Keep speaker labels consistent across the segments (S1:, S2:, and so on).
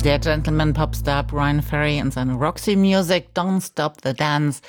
S1: Der Gentleman-Popstar Brian Ferry und seine Roxy Music, Don't Stop the Dance,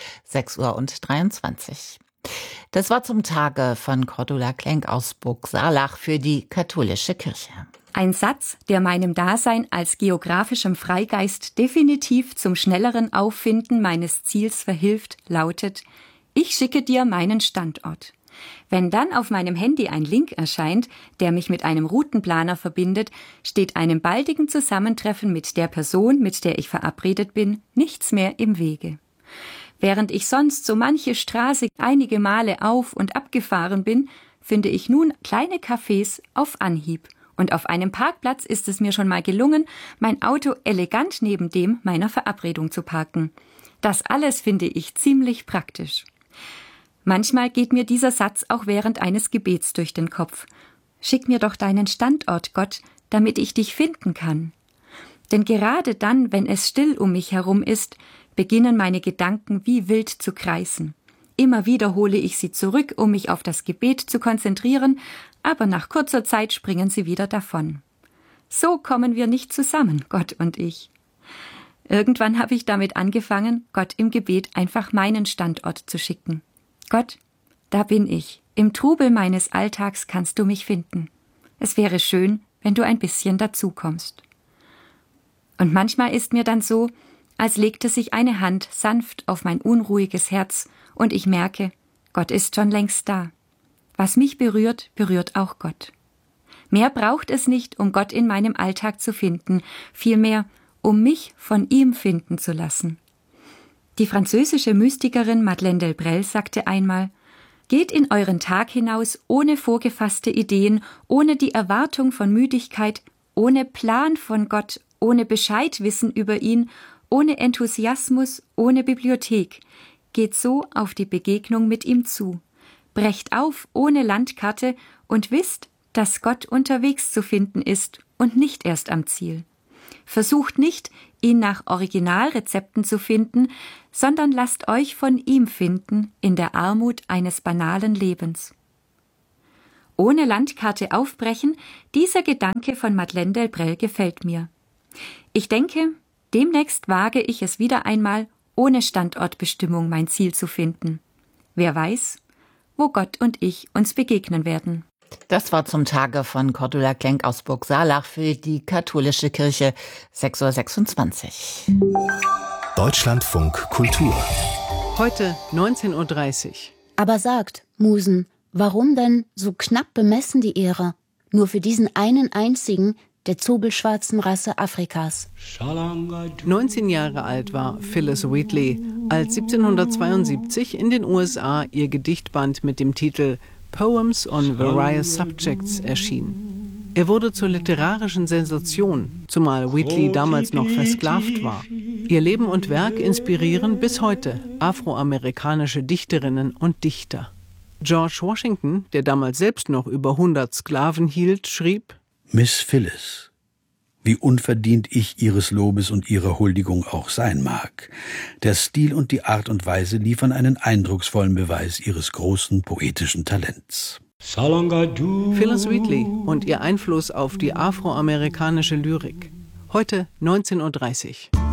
S1: 6:23 Uhr. Das war zum Tage von Cordula Klenk aus Burgsalach für die katholische Kirche.
S2: Ein Satz, der meinem Dasein als geografischem Freigeist definitiv zum schnelleren Auffinden meines Ziels verhilft, lautet: Ich schicke dir meinen Standort. Wenn dann auf meinem Handy ein Link erscheint, der mich mit einem Routenplaner verbindet, steht einem baldigen Zusammentreffen mit der Person, mit der ich verabredet bin, nichts mehr im Wege. Während ich sonst so manche Straße einige Male auf- und abgefahren bin, finde ich nun kleine Cafés auf Anhieb. Und auf einem Parkplatz ist es mir schon mal gelungen, mein Auto elegant neben dem meiner Verabredung zu parken. Das alles finde ich ziemlich praktisch. Manchmal geht mir dieser Satz auch während eines Gebets durch den Kopf. Schick mir doch deinen Standort, Gott, damit ich dich finden kann. Denn gerade dann, wenn es still um mich herum ist, beginnen meine Gedanken wie wild zu kreisen. Immer wieder hole ich sie zurück, um mich auf das Gebet zu konzentrieren, aber nach kurzer Zeit springen sie wieder davon. So kommen wir nicht zusammen, Gott und ich. Irgendwann habe ich damit angefangen, Gott im Gebet einfach meinen Standort zu schicken. Gott, da bin ich. Im Trubel meines Alltags kannst du mich finden. Es wäre schön, wenn du ein bisschen dazukommst. Und manchmal ist mir dann so, als legte sich eine Hand sanft auf mein unruhiges Herz und ich merke, Gott ist schon längst da. Was mich berührt, berührt auch Gott. Mehr braucht es nicht, um Gott in meinem Alltag zu finden, vielmehr, um mich von ihm finden zu lassen. Die französische Mystikerin Madeleine Delbrel sagte einmal: Geht in euren Tag hinaus ohne vorgefasste Ideen, ohne die Erwartung von Müdigkeit, ohne Plan von Gott, ohne Bescheidwissen über ihn, ohne Enthusiasmus, ohne Bibliothek. Geht so auf die Begegnung mit ihm zu. Brecht auf ohne Landkarte und wisst, dass Gott unterwegs zu finden ist und nicht erst am Ziel. Versucht nicht, ihn nach Originalrezepten zu finden, sondern lasst euch von ihm finden in der Armut eines banalen Lebens. Ohne Landkarte aufbrechen, dieser Gedanke von Madeleine Delbrel gefällt mir. Ich denke, demnächst wage ich es wieder einmal, ohne Standortbestimmung mein Ziel zu finden. Wer weiß, wo Gott und ich uns begegnen werden.
S1: Das war zum Tage von Cordula Klenk aus Burgsalach für die katholische Kirche, 6:26 Uhr.
S3: Deutschlandfunk Kultur.
S4: Heute 19:30 Uhr.
S5: Aber sagt, Musen, warum denn so knapp bemessen die Ehre? Nur für diesen einen einzigen, der zobelschwarzen Rasse Afrikas.
S4: 19 Jahre alt war Phyllis Wheatley, als 1772 in den USA ihr Gedichtband mit dem Titel Poems on Various Subjects erschien. Er wurde zur literarischen Sensation, zumal Wheatley damals noch versklavt war. Ihr Leben und Werk inspirieren bis heute afroamerikanische Dichterinnen und Dichter. George Washington, der damals selbst noch über 100 Sklaven hielt, schrieb:
S6: Miss Phyllis, wie unverdient ich Ihres Lobes und Ihrer Huldigung auch sein mag, der Stil und die Art und Weise liefern einen eindrucksvollen Beweis Ihres großen poetischen Talents.
S4: Phyllis Wheatley und ihr Einfluss auf die afroamerikanische Lyrik. Heute 19:30 Uhr.